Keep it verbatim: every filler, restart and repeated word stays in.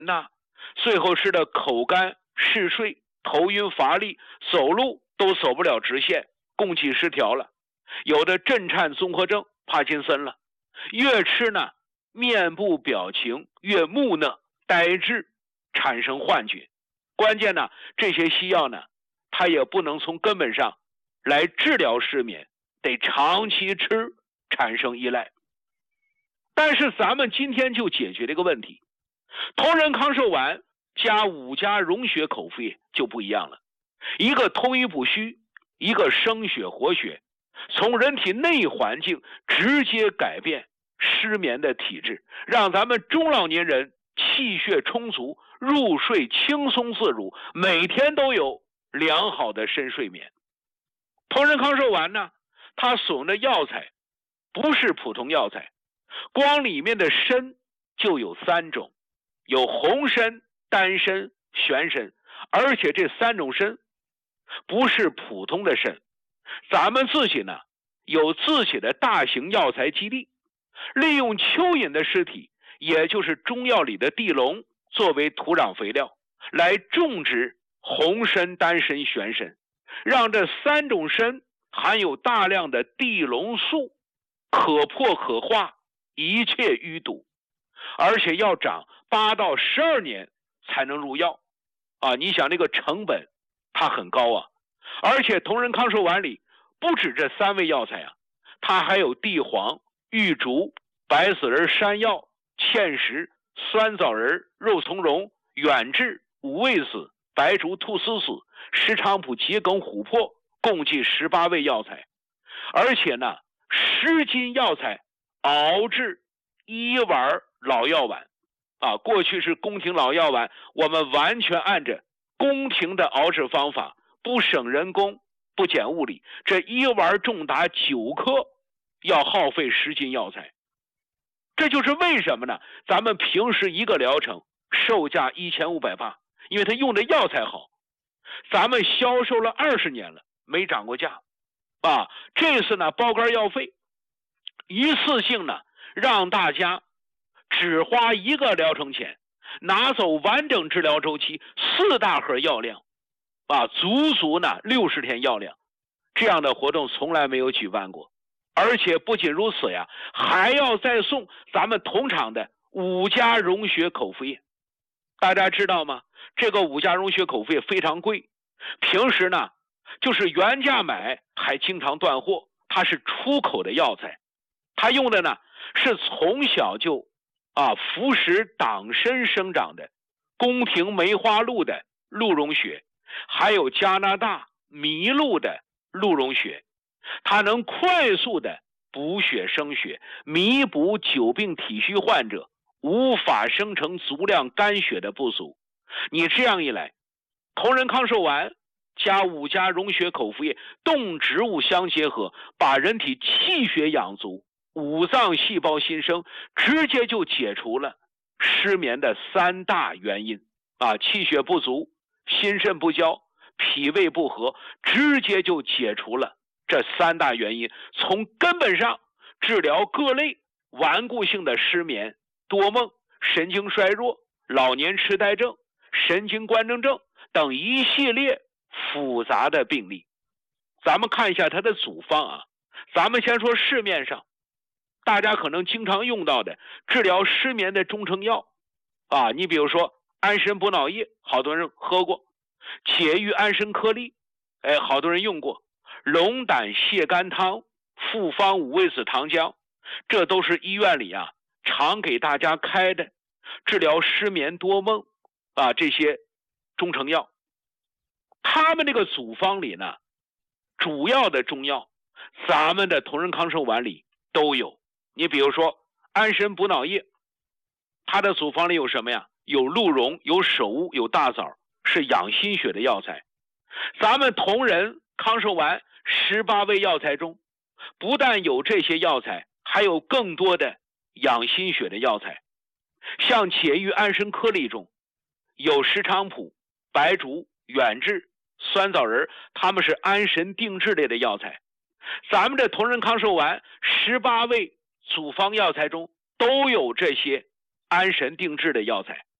呐，最后吃的口干嗜睡、头晕乏力，走路都走不了直线，供气失调了，有的震颤综合症帕金森了。越吃呢，面部表情越木讷呆滞，产生幻觉。关键呢，这些西药呢，它也不能从根本上来治疗失眠，得长期吃，产生依赖。但是咱们今天就解决这个问题，同仁康寿丸加五加溶血口服液就不一样了，一个通医补虚，一个生血活血，从人体内环境直接改变失眠的体质，让咱们中老年人气血充足，入睡轻松自如，每天都有良好的深睡眠。同仁康寿丸呢，它所用的药材不是普通药材，光里面的参就有三种，有红参、丹参、玄参，而且这三种参不是普通的参，咱们自己呢有自己的大型药材基地，利用蚯蚓的尸体，也就是中药里的地龙，作为土壤肥料，来种植红参、丹参、玄参，让这三种参含有大量的地龙素，可破可化，一切淤堵，而且要长八到十二年才能入药啊！你想这个成本它很高啊，而且同仁康寿丸里不止这三味药材啊，它还有地黄、玉竹、白子仁山药、芡实、酸枣仁、肉苁蓉、远志、五味子、白术、菟丝子、石菖蒲、桔梗、琥珀，共计十八味药材。而且呢，十斤药材熬制一丸老药丸啊，过去是宫廷老药丸，我们完全按着宫廷的熬制方法，不省人工，不减物力，这一丸重达九克，要耗费十斤药材。这就是为什么呢？咱们平时一个疗程售价一千五百八，因为它用的药材好，咱们销售了二十年了，没涨过价啊。这次呢，包干药费一次性呢，让大家只花一个疗程钱，拿走完整治疗周期四大盒药量啊，足足呢六十天药量。这样的活动从来没有举办过，而且不仅如此呀，还要再送咱们同厂的五加溶血口服液。大家知道吗？这个五加溶血口服液非常贵，平时呢就是原价买还经常断货，它是出口的药材，它用的呢是从小就啊服食党参生长的宫廷梅花鹿的鹿茸血，还有加拿大麋鹿的鹿茸血，它能快速的补血生血，弥补久病体虚患者无法生成足量肝血的不足。你这样一来，同仁康寿丸加五加溶血口服液，动植物相结合，把人体气血养足，五脏细胞新生，直接就解除了失眠的三大原因啊，气血不足、心肾不交、脾胃不和，直接就解除了这三大原因，从根本上治疗各类顽固性的失眠、多梦、神经衰弱、老年痴呆症、神经官能症等一系列复杂的病例。咱们看一下它的组方啊，咱们先说市面上大家可能经常用到的治疗失眠的中成药啊，你比如说安神补脑液，好多人喝过；解郁安神颗粒，哎，好多人用过；龙胆泻肝汤、复方五味子糖浆，这都是医院里啊常给大家开的治疗失眠多梦啊这些中成药。他们这个组方里呢，主要的中药咱们的同仁康寿丸里都有。你比如说安神补脑液，它的组方里有什么呀？有鹿茸、有首乌、有大枣，是养心血的药材。咱们同仁康寿丸十八味药材中，不但有这些药材，还有更多的养心血的药材。像解郁安神颗粒中有石菖蒲、白术、远志、酸枣仁，它们是安神定志类的药材。咱们的同仁康寿丸十八味组方药材中都有这些安神定志的药材。